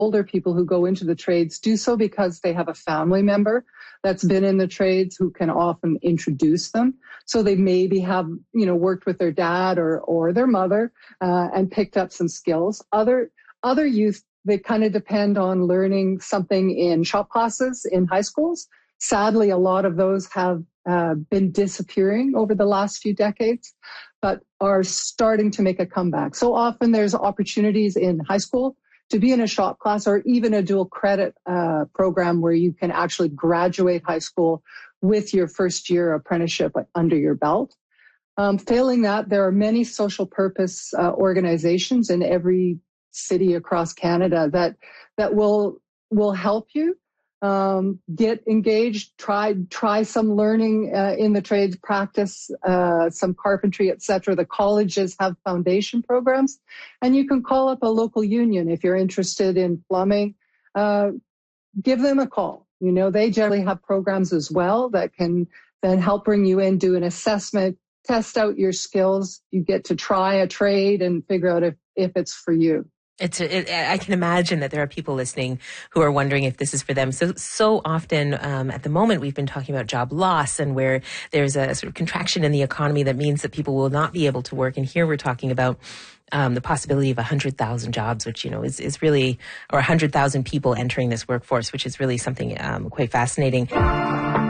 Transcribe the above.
older people who go into the trades do so because they have a family member that's been in the trades who can often introduce them. So they maybe have, worked with their dad or their mother and picked up some skills. Other youth, they kind of depend on learning something in shop classes in high schools. Sadly, a lot of those have been disappearing over the last few decades, but are starting to make a comeback. So often there's opportunities in high school to be in a shop class or even a dual credit program where you can actually graduate high school with your first year apprenticeship under your belt. Failing that, there are many social purpose organizations in every city across Canada that will help you get engaged, try some learning in the trades, practice some carpentry, etc. The colleges have foundation programs, and you can call up a local union if you're interested in plumbing. Give them a call. They generally have programs as well that can then help bring you in, do an assessment, test out your skills. You get to try a trade and figure out if it's for you. I can imagine that there are people listening who are wondering if this is for them. So often at the moment, we've been talking about job loss and where there's a sort of contraction in the economy that means that people will not be able to work. And here we're talking about the possibility of 100,000 jobs, which, is really, or 100,000 people entering this workforce, which is really something quite fascinating.